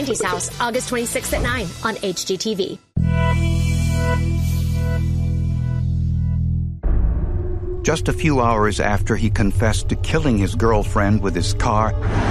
Auntie's House, August 26th at 9 on HGTV. Just a few hours after he confessed to killing his girlfriend with his car,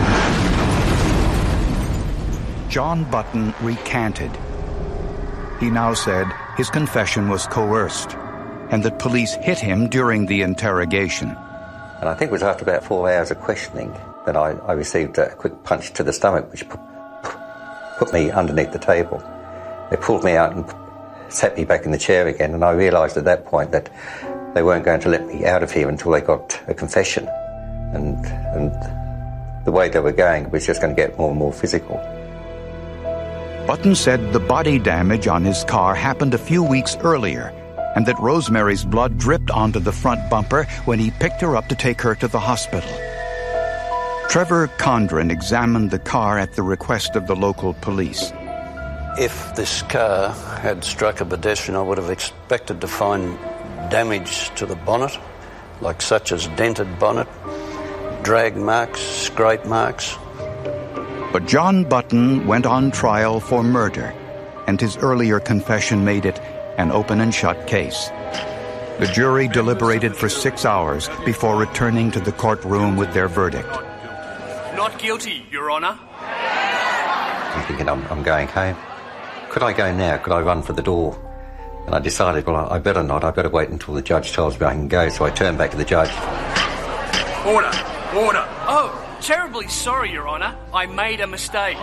John Button recanted. He now said his confession was coerced and that police hit him during the interrogation. And I think it was after about 4 hours of questioning that I received a quick punch to the stomach, which put me underneath the table. They pulled me out and sat me back in the chair again, and I realised at that point that they weren't going to let me out of here until they got a confession. And the way they were going was just going to get more and more physical. Button said the body damage on his car happened a few weeks earlier, and that Rosemary's blood dripped onto the front bumper when he picked her up to take her to the hospital. Trevor Condren examined the car at the request of the local police. If this car had struck a pedestrian, I would have expected to find damage to the bonnet, like such as dented bonnet, drag marks, scrape marks. But John Button went on trial for murder, and his earlier confession made it an open and shut case. The jury deliberated for 6 hours before returning to the courtroom with their verdict. Not guilty, Your Honour. I'm thinking I'm going home. Could I go now? Could I run for the door? And I decided, well, I better not. I better wait until the judge tells me I can go. So I turned back to the judge. Order! Order! Oh, terribly sorry, Your Honour. I made a mistake.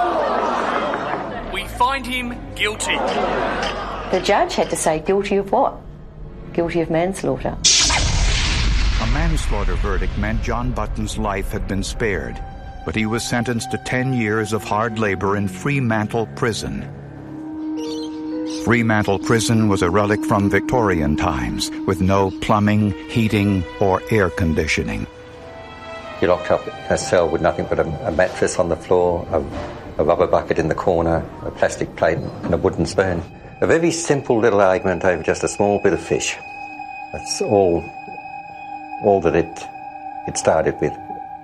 We find him guilty. The judge had to say guilty of what? Guilty of manslaughter. A manslaughter verdict meant John Button's life had been spared, but he was sentenced to 10 years of hard labor in Fremantle Prison. Fremantle Prison was a relic from Victorian times, with no plumbing, heating, or air conditioning. You're locked up in a cell with nothing but a mattress on the floor, a rubber bucket in the corner, a plastic plate and a wooden spoon. A very simple little argument over just a small bit of fish. That's all that it started with.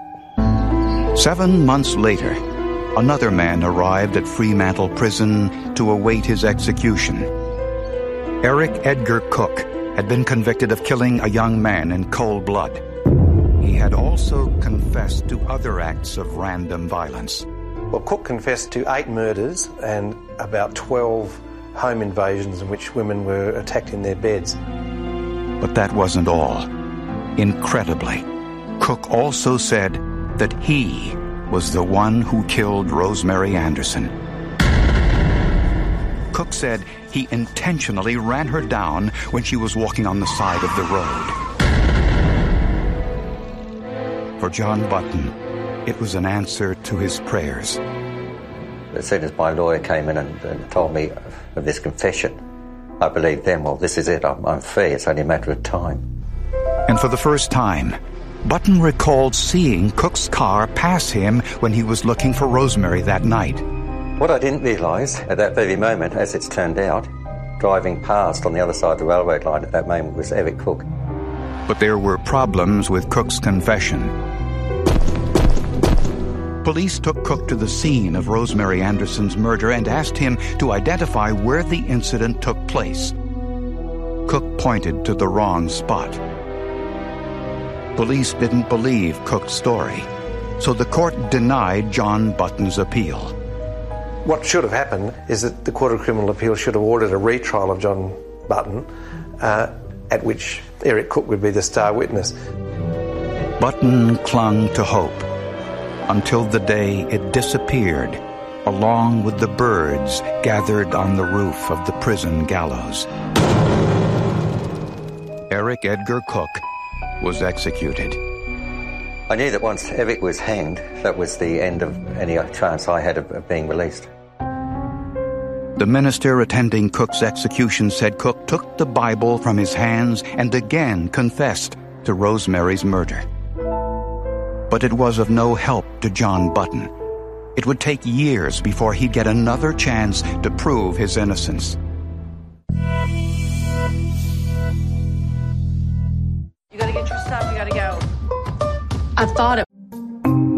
7 months later, another man arrived at Fremantle Prison to await his execution. Eric Edgar Cook had been convicted of killing a young man in cold blood. He had also confessed to other acts of random violence. Well, Cook confessed to 8 murders and about 12 home invasions in which women were attacked in their beds. But that wasn't all. Incredibly, Cook also said that he was the one who killed Rosemary Anderson. Cook said he intentionally ran her down when she was walking on the side of the road. For John Button, it was an answer to his prayers. As soon as my lawyer came in and told me of this confession, I believed then, well, this is it, I'm free, it's only a matter of time. And for the first time, Button recalled seeing Cook's car pass him when he was looking for Rosemary that night. What I didn't realise at that very moment, as it's turned out, driving past on the other side of the railroad line at that moment was Eric Cook. But there were problems with Cook's confession. Police took Cook to the scene of Rosemary Anderson's murder and asked him to identify where the incident took place. Cook pointed to the wrong spot. Police didn't believe Cook's story, so the court denied John Button's appeal. What should have happened is that the Court of Criminal Appeal should have ordered a retrial of John Button, at which Eric Cook would be the star witness. Button clung to hope until the day it disappeared, along with the birds gathered on the roof of the prison gallows. Eric Edgar Cook was executed. I knew that once Eric was hanged, that was the end of any chance I had of being released. The minister attending Cook's execution said Cook took the Bible from his hands and again confessed to Rosemary's murder. But it was of no help to John Button. It would take years before he'd get another chance to prove his innocence. You gotta get your stuff, you gotta go. I thought